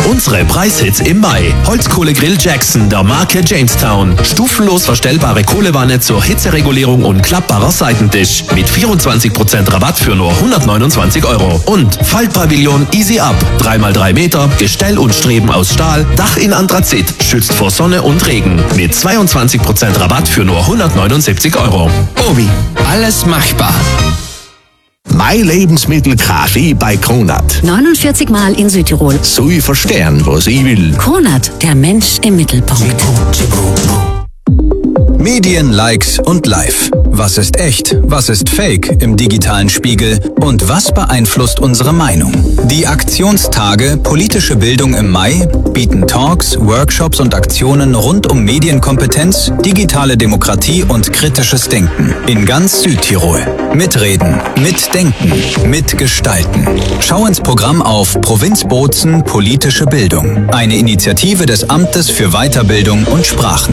Unsere Preishits im Mai. Holzkohlegrill Jackson der Marke Jamestown. Stufenlos verstellbare Kohlewanne zur Hitzeregulierung und klappbarer Seitentisch. Mit 24% Rabatt für nur 129 €. Und Faltpavillon Easy Up. 3x3 Meter, Gestell und Streben aus Stahl, Dach in Anthrazit, schützt vor Sonne und Regen. Mit 22% Rabatt für nur 179 €. Obi. Alles machbar. Mein Lebensmittel Kaffee bei Kronat. 49 Mal in Südtirol. So ich verstehen, was ich will. Kronat, der Mensch im Mittelpunkt. Medien, Likes und Live. Was ist echt? Was ist fake im digitalen Spiegel? Und was beeinflusst unsere Meinung? Die Aktionstage Politische Bildung im Mai bieten Talks, Workshops und Aktionen rund um Medienkompetenz, digitale Demokratie und kritisches Denken in ganz Südtirol. Mitreden, mitdenken, mitgestalten. Schau ins Programm auf Provinz Bozen Politische Bildung. Eine Initiative des Amtes für Weiterbildung und Sprachen.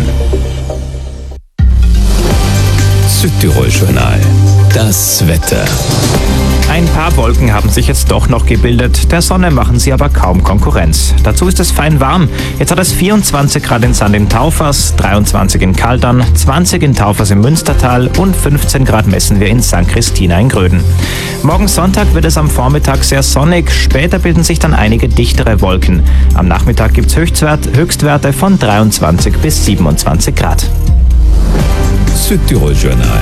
Südtirol-Journal. Das Wetter. Ein paar Wolken haben sich jetzt doch noch gebildet. Der Sonne machen sie aber kaum Konkurrenz. Dazu ist es fein warm. Jetzt hat es 24 Grad in Sand in Taufers, 23 in Kaldern, 20 in Taufers im Münstertal und 15 Grad messen wir in St. Christina in Gröden. Morgen Sonntag wird es am Vormittag sehr sonnig. Später bilden sich dann einige dichtere Wolken. Am Nachmittag gibt es Höchstwerte von 23 bis 27 Grad. Südtirol-Journal.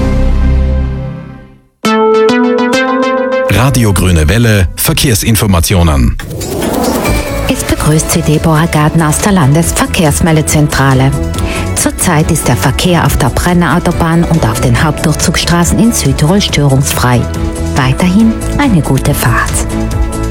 Radio Grüne Welle, Verkehrsinformationen. Es begrüßt Sie Deborah Gardner aus der Landesverkehrsmeldezentrale. Zurzeit ist der Verkehr auf der Brennerautobahn und auf den Hauptdurchzugsstraßen in Südtirol störungsfrei. Weiterhin eine gute Fahrt.